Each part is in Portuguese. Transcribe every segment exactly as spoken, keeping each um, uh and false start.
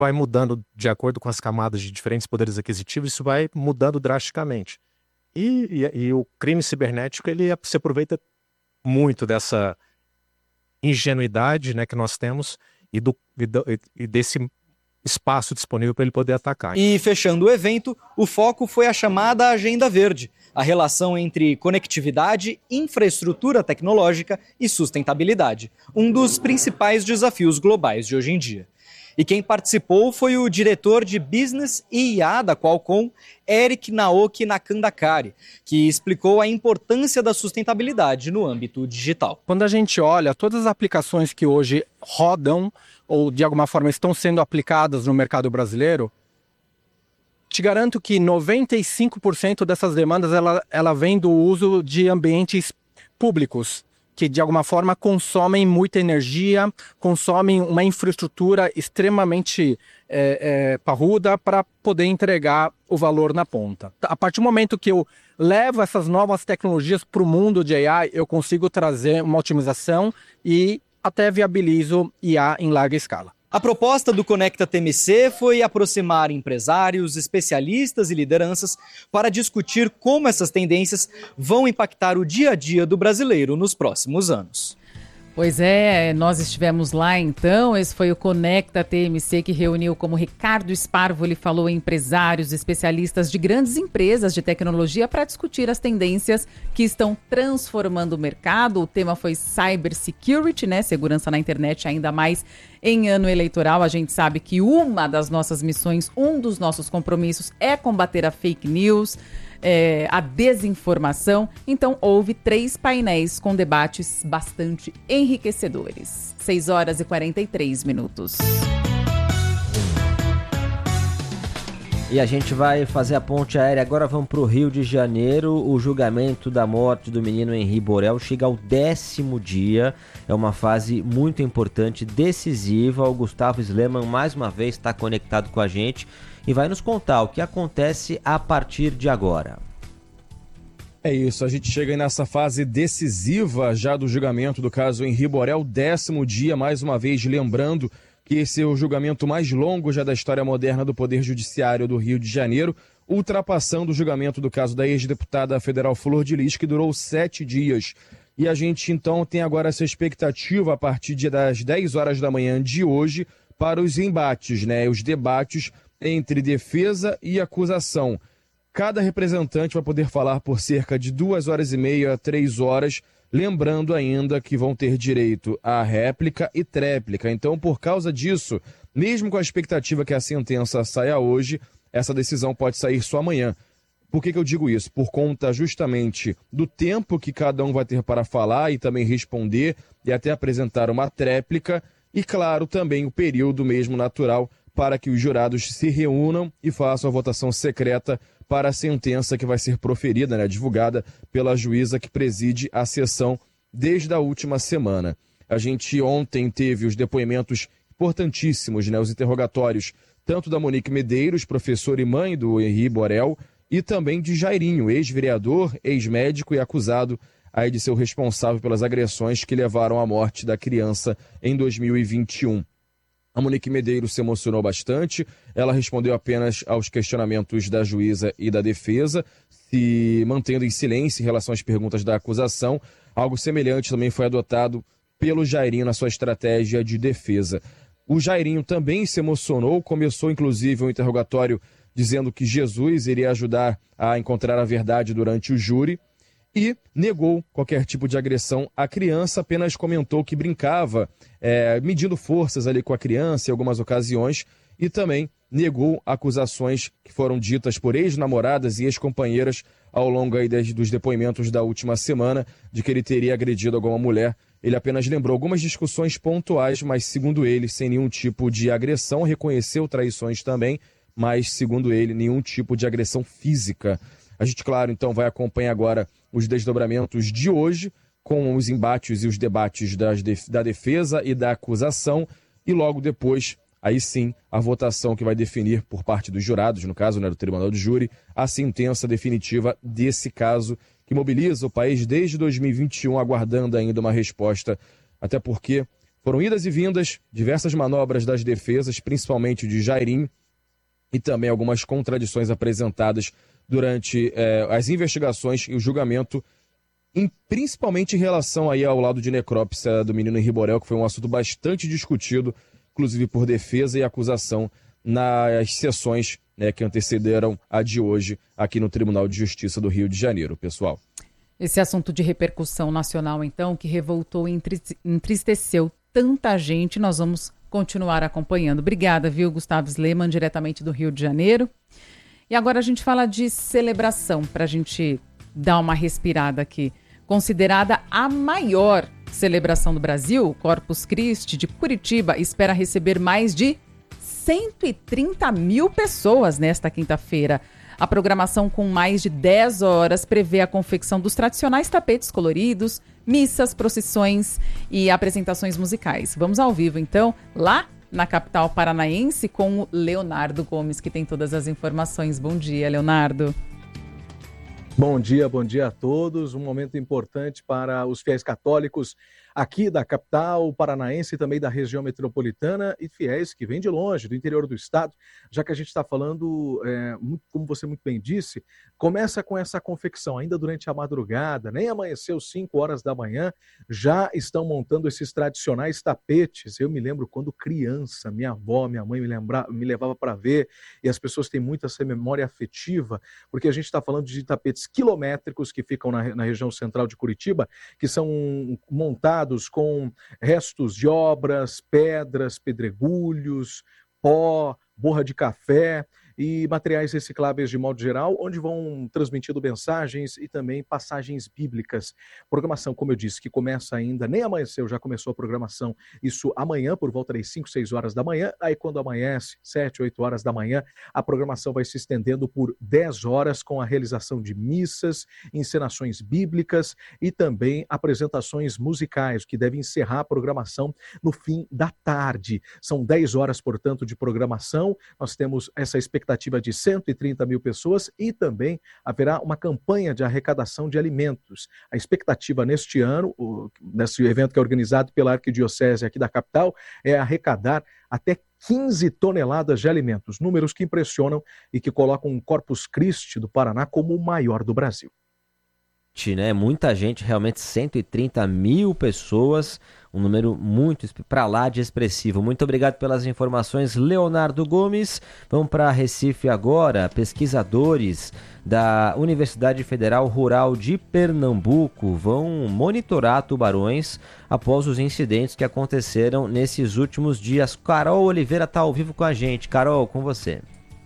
vai mudando de acordo com as camadas de diferentes poderes aquisitivos, isso vai mudando drasticamente. E, e, e o crime cibernético, ele se aproveita muito dessa ingenuidade, né, que nós temos e, do, e, do, e desse espaço disponível para ele poder atacar. E fechando o evento, o foco foi a chamada Agenda Verde, a relação entre conectividade, infraestrutura tecnológica e sustentabilidade, um dos principais desafios globais de hoje em dia. E quem participou foi o diretor de Business e I A da Qualcomm, Eric Naoki Nakandakari, que explicou a importância da sustentabilidade no âmbito digital. Quando a gente olha todas as aplicações que hoje rodam ou de alguma forma estão sendo aplicadas no mercado brasileiro, te garanto que noventa e cinco por cento dessas demandas ela, ela vem do uso de ambientes públicos, que de alguma forma consomem muita energia, consomem uma infraestrutura extremamente é, é, parruda para poder entregar o valor na ponta. A partir do momento que eu levo essas novas tecnologias para o mundo de A I, eu consigo trazer uma otimização e até viabilizo I A em larga escala. A proposta do Conecta T M C foi aproximar empresários, especialistas e lideranças para discutir como essas tendências vão impactar o dia a dia do brasileiro nos próximos anos. Pois é, nós estivemos lá então, esse foi o Conecta T M C que reuniu, como Ricardo Sparvo, ele falou, empresários, especialistas de grandes empresas de tecnologia para discutir as tendências que estão transformando o mercado. O tema foi Cybersecurity, né, segurança na internet, ainda mais em ano eleitoral. A gente sabe que uma das nossas missões, um dos nossos compromissos é combater a fake news, É, a desinformação. Então houve três painéis com debates bastante enriquecedores. seis horas e quarenta e três minutos. E a gente vai fazer a ponte aérea. Agora vamos para o Rio de Janeiro. O julgamento da morte do menino Henri Borel chega ao décimo dia. É uma fase muito importante, decisiva. O Gustavo Sleman mais uma vez está conectado com a gente e vai nos contar o que acontece a partir de agora. É isso, a gente chega aí nessa fase decisiva já do julgamento do caso Henri Borel, décimo dia, mais uma vez lembrando que esse é o julgamento mais longo já da história moderna do Poder Judiciário do Rio de Janeiro, ultrapassando o julgamento do caso da ex-deputada federal Flor de Lis, que durou sete dias. E a gente então tem agora essa expectativa a partir das dez horas da manhã de hoje para os embates, né, os debates entre defesa e acusação. Cada representante vai poder falar por cerca de duas horas e meia a três horas, lembrando ainda que vão ter direito à réplica e tréplica. Então, por causa disso, mesmo com a expectativa que a sentença saia hoje, essa decisão pode sair só amanhã. Por que que eu digo isso? Por conta justamente do tempo que cada um vai ter para falar e também responder e até apresentar uma tréplica e, claro, também o período mesmo natural para que os jurados se reúnam e façam a votação secreta para a sentença que vai ser proferida, né, divulgada pela juíza que preside a sessão desde a última semana. A gente ontem teve os depoimentos importantíssimos, né, os interrogatórios, tanto da Monique Medeiros, professora e mãe do Henri Borel, e também de Jairinho, ex-vereador, ex-médico e acusado aí de ser o responsável pelas agressões que levaram à morte da criança em dois mil e vinte e um. A Monique Medeiros se emocionou bastante, ela respondeu apenas aos questionamentos da juíza e da defesa, se mantendo em silêncio em relação às perguntas da acusação. Algo semelhante também foi adotado pelo Jairinho na sua estratégia de defesa. O Jairinho também se emocionou, começou inclusive um interrogatório dizendo que Jesus iria ajudar a encontrar a verdade durante o júri, e negou qualquer tipo de agressão à criança, apenas comentou que brincava, é, medindo forças ali com a criança em algumas ocasiões, e também negou acusações que foram ditas por ex-namoradas e ex-companheiras ao longo aí dos depoimentos da última semana, de que ele teria agredido alguma mulher. Ele apenas lembrou algumas discussões pontuais, mas segundo ele, sem nenhum tipo de agressão, reconheceu traições também, mas segundo ele, nenhum tipo de agressão física. A gente, claro, então vai acompanhar agora os desdobramentos de hoje, com os embates e os debates das def- da defesa e da acusação, e logo depois, aí sim, a votação que vai definir por parte dos jurados, no caso, né, do Tribunal de Júri, a sentença definitiva desse caso, que mobiliza o país desde dois mil e vinte e um, aguardando ainda uma resposta, até porque Foram idas e vindas, diversas manobras das defesas, principalmente de Jairinho, e também algumas contradições apresentadas durante eh, as investigações e o julgamento, em, principalmente em relação aí ao lado de necrópsia do menino Henri Borel, que foi um assunto bastante discutido, inclusive por defesa e acusação, nas sessões, né, que antecederam a de hoje aqui no Tribunal de Justiça do Rio de Janeiro, pessoal. Esse assunto de repercussão nacional, então, que revoltou e entristeceu tanta gente, nós vamos continuar acompanhando. Obrigada, viu, Gustavo Sleman, diretamente do Rio de Janeiro. E agora a gente fala de celebração, para a gente dar uma respirada aqui. Considerada a maior celebração do Brasil, o Corpus Christi de Curitiba espera receber mais de cento e trinta mil pessoas nesta quinta-feira. A programação, com mais de dez horas, prevê a confecção dos tradicionais tapetes coloridos, missas, procissões e apresentações musicais. Vamos ao vivo, então, lá na capital paranaense, com o Leonardo Gomes, que tem todas as informações. Bom dia, Leonardo. Bom dia, bom dia a todos. Um momento importante para os fiéis católicos aqui da capital paranaense e também da região metropolitana e fiéis que vêm de longe, do interior do estado, já que a gente está falando, é, muito, como você muito bem disse, começa com essa confecção ainda durante a madrugada, nem amanheceu cinco horas da manhã, já estão montando esses tradicionais tapetes. Eu me lembro quando criança, minha avó, minha mãe me, lembra, me levava para ver, e as pessoas têm muito essa memória afetiva, porque a gente está falando de tapetes quilométricos que ficam na, na região central de Curitiba, que são montados com restos de obras, pedras, pedregulhos, pó, borra de café e materiais recicláveis de modo geral, onde vão transmitindo mensagens e também passagens bíblicas. Programação, como eu disse, que começa ainda, nem amanheceu, já começou a programação, isso amanhã, por volta das cinco, seis horas da manhã, aí quando amanhece, sete, oito horas da manhã, a programação vai se estendendo por dez horas, com a realização de missas, encenações bíblicas e também apresentações musicais, que devem encerrar a programação no fim da tarde. São dez horas, portanto, de programação. Nós temos essa expectativa de cento e trinta mil pessoas e também haverá uma campanha de arrecadação de alimentos. A expectativa neste ano, o, nesse evento que é organizado pela Arquidiocese aqui da capital, é arrecadar até quinze toneladas de alimentos, números que impressionam e que colocam o Corpus Christi do Paraná como o maior do Brasil. Né? Muita gente, realmente cento e trinta mil pessoas, um número muito para lá de expressivo. Muito obrigado pelas informações, Leonardo Gomes. Vamos para Recife agora. Pesquisadores da Universidade Federal Rural de Pernambuco vão monitorar tubarões após os incidentes que aconteceram nesses últimos dias. Carol Oliveira está ao vivo com a gente. Carol, com você.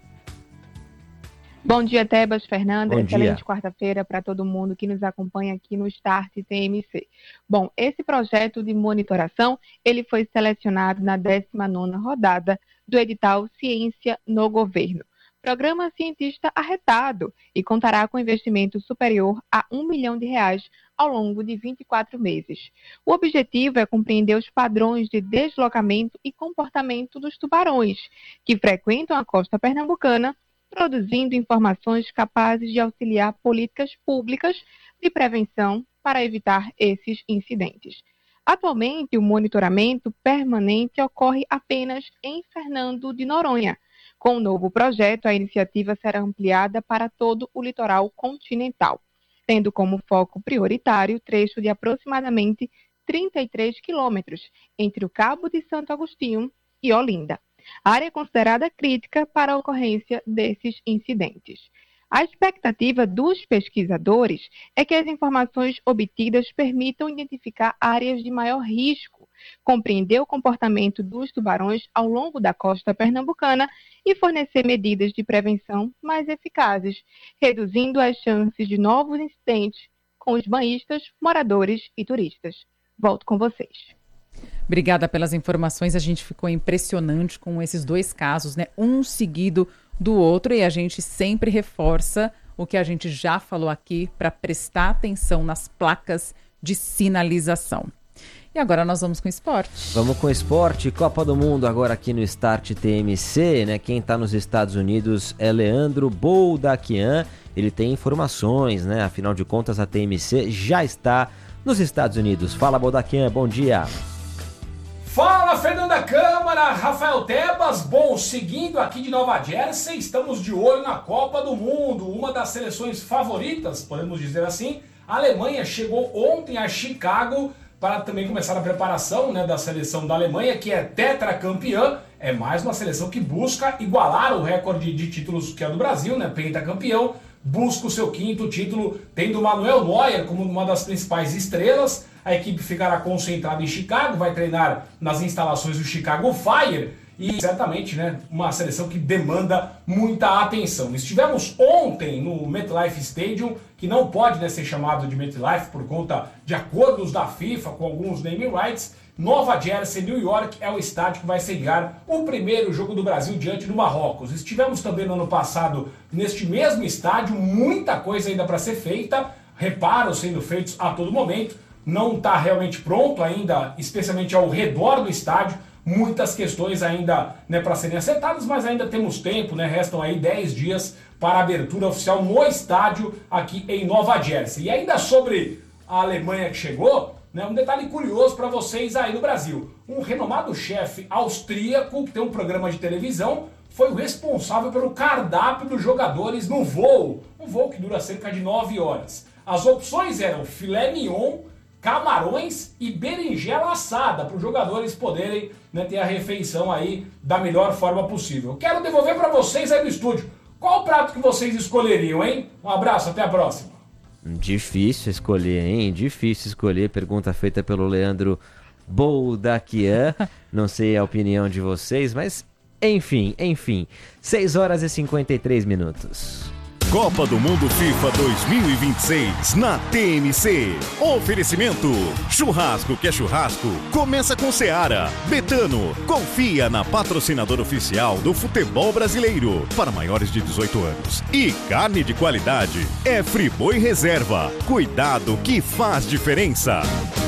Bom dia, Tebas, Fernanda. Bom Excelente dia. Quarta-feira para todo mundo que nos acompanha aqui no Start T M C. Bom, esse projeto de monitoração, ele foi selecionado na décima nona rodada do edital Ciência no Governo. Programa cientista arretado e contará com investimento superior a um milhão de reais ao longo de vinte e quatro meses. O objetivo é compreender os padrões de deslocamento e comportamento dos tubarões que frequentam a costa pernambucana, produzindo informações capazes de auxiliar políticas públicas de prevenção para evitar esses incidentes. Atualmente, o monitoramento permanente ocorre apenas em Fernando de Noronha. Com o novo projeto, a iniciativa será ampliada para todo o litoral continental, tendo como foco prioritário o trecho de aproximadamente trinta e três quilômetros entre o Cabo de Santo Agostinho e Olinda. A área é considerada crítica para a ocorrência desses incidentes. A expectativa dos pesquisadores é que as informações obtidas permitam identificar áreas de maior risco, compreender o comportamento dos tubarões ao longo da costa pernambucana e fornecer medidas de prevenção mais eficazes, reduzindo as chances de novos incidentes com os banhistas, moradores e turistas. Volto com vocês. Obrigada pelas informações, a gente ficou impressionante com esses dois casos, né? Um seguido do outro, e a gente sempre reforça o que a gente já falou aqui para prestar atenção nas placas de sinalização. E agora nós vamos com esporte. Vamos com esporte, Copa do Mundo agora aqui no Start T M C, né? Quem está nos Estados Unidos é Leandro Boldaquian, ele tem informações, né? Afinal de contas, a T M C já está nos Estados Unidos. Fala, Boldaquian, bom dia. da Câmara, Rafael Tebas. Bom, seguindo aqui de Nova Jersey, estamos de olho na Copa do Mundo, uma das seleções favoritas, podemos dizer assim. A Alemanha chegou ontem a Chicago para também começar a preparação, né, da seleção da Alemanha, que é tetracampeã. É mais uma seleção que busca igualar o recorde de títulos que é do Brasil, né, pentacampeão. Busca o seu quinto título, tendo o Manuel Neuer como uma das principais estrelas. A equipe ficará concentrada em Chicago, vai treinar nas instalações do Chicago Fire e certamente, né, uma seleção que demanda muita atenção. Estivemos ontem no MetLife Stadium, que não pode, né, ser chamado de MetLife por conta de acordos da FIFA com alguns naming rights. Nova Jersey, New York é o estádio que vai sediar o primeiro jogo do Brasil diante do Marrocos. Estivemos também no ano passado neste mesmo estádio, muita coisa ainda para ser feita, reparos sendo feitos a todo momento. Não está realmente pronto ainda, especialmente ao redor do estádio, muitas questões ainda, né, para serem acertadas, mas ainda temos tempo, né, restam aí dez dias para a abertura oficial no estádio aqui em Nova Jersey. E ainda sobre a Alemanha que chegou, né, um detalhe curioso para vocês aí no Brasil. Um renomado chefe austríaco que tem um programa de televisão foi o responsável pelo cardápio dos jogadores no voo, um voo que dura cerca de nove horas. As opções eram filé mignon, camarões e berinjela assada, para os jogadores poderem, né, ter a refeição aí da melhor forma possível. Quero devolver para vocês aí do estúdio. Qual o prato que vocês escolheriam, hein? Um abraço, até a próxima. Difícil escolher, hein? Difícil escolher. Pergunta feita pelo Leandro Boldaquian. Não sei a opinião de vocês, mas enfim, enfim. seis horas e cinquenta e três minutos. Copa do Mundo FIFA dois mil e vinte e seis na T M C. Oferecimento: churrasco que é churrasco, começa com Seara. Betano, confia na patrocinadora oficial do futebol brasileiro para maiores de dezoito anos. E carne de qualidade é Friboi Reserva. Cuidado que faz diferença.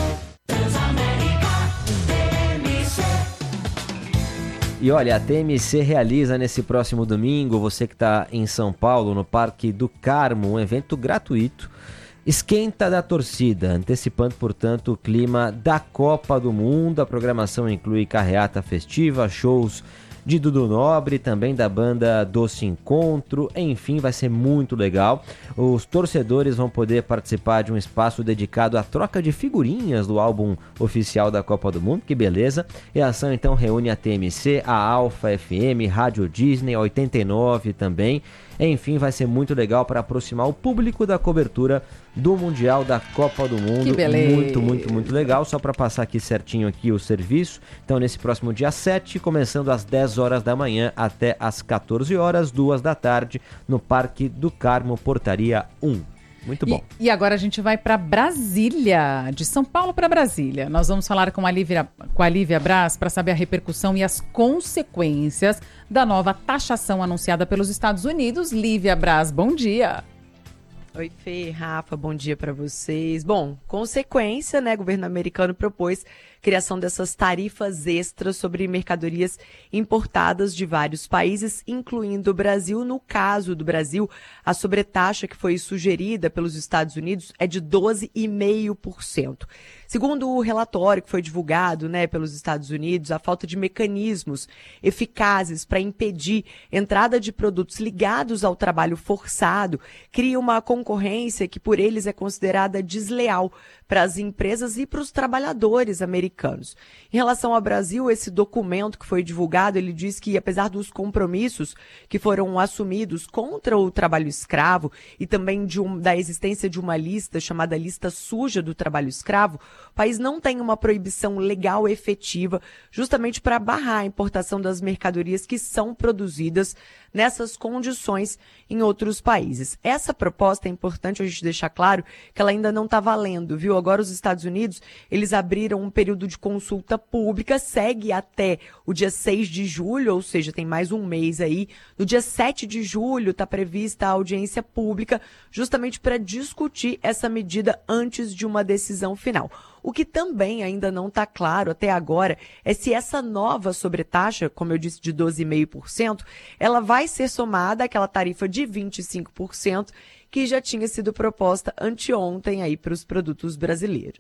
E olha, a T M C realiza nesse próximo domingo, você que está em São Paulo, no Parque do Carmo, um evento gratuito, Esquenta da Torcida, antecipando, portanto, o clima da Copa do Mundo. A programação inclui carreata festiva, shows de Dudu Nobre, também da banda Doce Encontro, enfim, vai ser muito legal. Os torcedores vão poder participar de um espaço dedicado à troca de figurinhas do álbum oficial da Copa do Mundo, que beleza. E a ação então reúne a T M C, a Alfa F M, Rádio Disney, oitenta e nove também. Enfim, vai ser muito legal para aproximar o público da cobertura do Mundial da Copa do Mundo. Que beleza. Muito, muito, muito legal. Só para passar aqui certinho aqui o serviço. Então, nesse próximo dia sete, começando às dez horas da manhã até às quatorze horas, duas da tarde, no Parque do Carmo, Portaria um. Muito bom. E, e agora a gente vai para Brasília, de São Paulo para Brasília. Nós vamos falar com a Lívia, com a Lívia Braz para saber a repercussão e as consequências da nova taxação anunciada pelos Estados Unidos. Lívia Braz, bom dia. Oi, Fê, Rafa, bom dia para vocês. Bom, consequência, né, o governo americano propôs criação dessas tarifas extras sobre mercadorias importadas de vários países, incluindo o Brasil. No caso do Brasil, a sobretaxa que foi sugerida pelos Estados Unidos é de doze vírgula cinco por cento. Segundo o relatório que foi divulgado, né, pelos Estados Unidos, a falta de mecanismos eficazes para impedir entrada de produtos ligados ao trabalho forçado cria uma concorrência que por eles é considerada desleal para as empresas e para os trabalhadores americanos. Em relação ao Brasil, esse documento que foi divulgado, ele diz que apesar dos compromissos que foram assumidos contra o trabalho escravo e também de um, da existência de uma lista chamada lista suja do trabalho escravo, o país não tem uma proibição legal efetiva justamente para barrar a importação das mercadorias que são produzidas nessas condições em outros países. Essa proposta é importante a gente deixar claro que ela ainda não está valendo, viu? Agora os Estados Unidos, eles abriram um período de consulta pública, segue até o dia seis de julho, ou seja, tem mais um mês aí. No dia sete de julho está prevista a audiência pública justamente para discutir essa medida antes de uma decisão final. O que também ainda não está claro até agora é se essa nova sobretaxa, como eu disse, de doze vírgula cinco por cento, ela vai ser somada àquela tarifa de vinte e cinco por cento que já tinha sido proposta anteontem aí para os produtos brasileiros.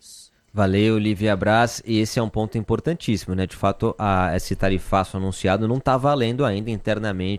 Valeu, Lívia Braz. E esse é um ponto importantíssimo, né? De fato, a, esse tarifaço anunciado não está valendo ainda internamente